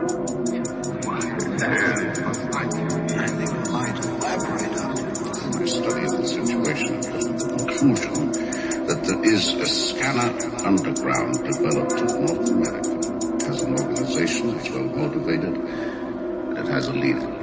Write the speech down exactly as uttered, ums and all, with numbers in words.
I think you might elaborate on it. My study of the situation comes to the conclusion that there is a scanner underground developed in North America. It has an organization that's well motivated, and it has a leader.